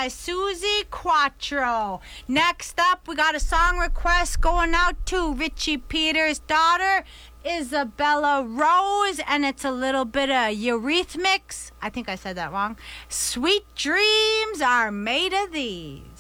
by Susie Quattro. Next up, we got a song request going out to Richie Peters' daughter, Isabella Rose, and it's a little bit of Eurythmics. I think I said that wrong. Sweet dreams are made of these.